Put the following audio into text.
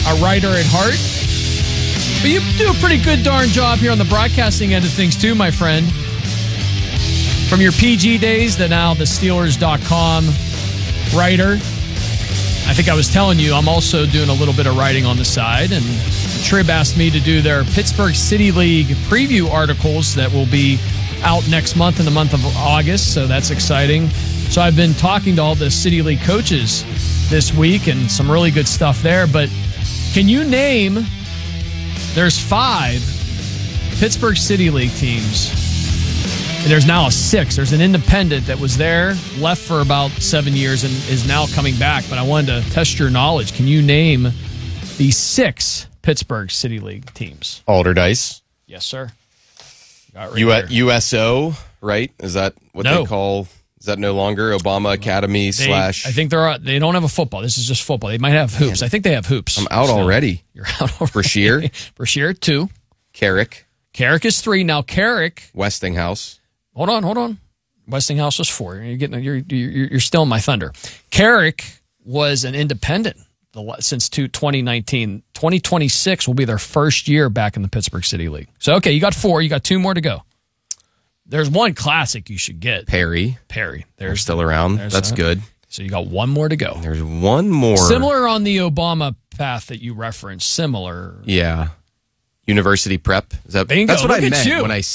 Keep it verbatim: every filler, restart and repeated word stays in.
a writer at heart. But you do a pretty good darn job here on the broadcasting end of things too, my friend. From your P G days to now the Steelers dot com writer. I think I was telling you I'm also doing a little bit of writing on the side, and Trib asked me to do their Pittsburgh City League preview articles that will be out next month in the month of August, so that's exciting. So I've been talking to all the City League coaches this week and some really good stuff there, but can you name, there's five Pittsburgh City League teams. And there's now a six. There's an independent that was there, left for about seven years, and is now coming back. But I wanted to test your knowledge. Can you name the six Pittsburgh City League teams? Alderdice. Yes, sir. Got right U- here. U S O, right? Is that what No. they call? Is that no longer Obama Academy They- slash? I think they're they don't have a football. This is just football. They might have hoops. I think they have hoops. I'm out So already. You're out already. Brashear? Brashear, two. Carrick, Carrick is three. Now, Carrick, Westinghouse. hold on, hold on. Westinghouse was four. You're getting you're you're, you're still in my thunder. Carrick was an independent the, since two, twenty nineteen. twenty twenty-six will be their first year back in the Pittsburgh City League. So, okay, you got four. You got two more to go. There's one classic you should get. Perry. Perry. They're There's still around. there's That's a- good. So you got one more to go. There's one more. Similar on the Obama path that you referenced. Similar. Yeah. University Prep. Is that, Bingo. that's what Look I at meant you. when I